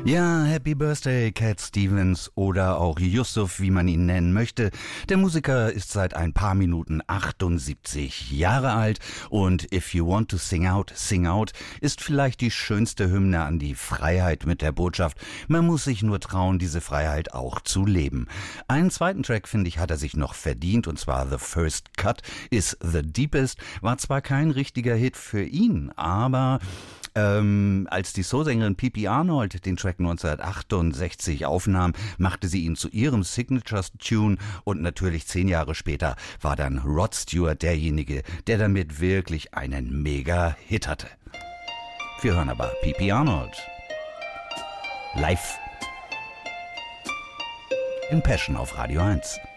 Ja, Happy Birthday, Cat Stevens oder auch Yusuf, wie man ihn nennen möchte. Der Musiker ist seit ein paar Minuten 78 Jahre alt und If You Want to Sing Out ist vielleicht die schönste Hymne an die Freiheit mit der Botschaft, man muss sich nur trauen, diese Freiheit auch zu leben. Einen zweiten Track, finde ich, hat er sich noch verdient, und zwar The First Cut is the Deepest. War zwar kein richtiger Hit für ihn, aber als die Soulsängerin Pippi Arnold den Track 1968 aufnahm, machte sie ihn zu ihrem Signature-Tune und natürlich 10 Jahre später war dann Rod Stewart derjenige, der damit wirklich einen Mega-Hit hatte. Wir hören aber Pippi Arnold live in Passion auf Radio 1.